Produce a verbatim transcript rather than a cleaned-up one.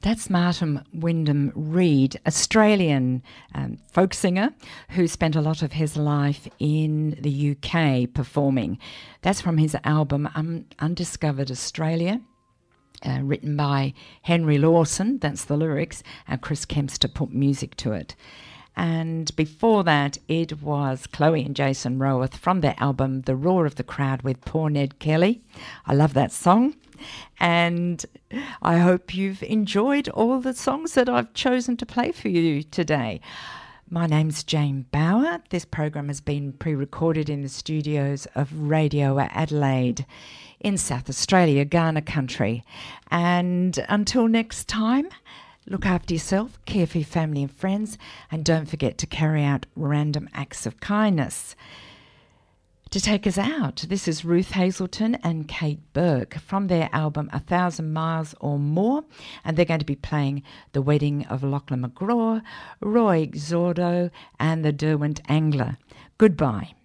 That's Martin Wyndham Reed, Australian um, folk singer who spent a lot of his life in the U K performing. That's from his album um, Undiscovered Australia, uh, written by Henry Lawson, that's the lyrics, and Chris Kempster put music to it. And before that, it was Chloe and Jason Roworth from their album The Roar of the Crowd with Poor Ned Kelly. I love that song. And I hope you've enjoyed all the songs that I've chosen to play for you today. My name's Jane Bauer. This program has been pre-recorded in the studios of Radio Adelaide in South Australia, Ghana country. And until next time, look after yourself, care for your family and friends, and don't forget to carry out random acts of kindness. To take us out, this is Ruth Hazelton and Kate Burke from their album A Thousand Miles or More, and they're going to be playing The Wedding of Lachlan McGraw, Roy Zordo, and the Derwent Angler. Goodbye.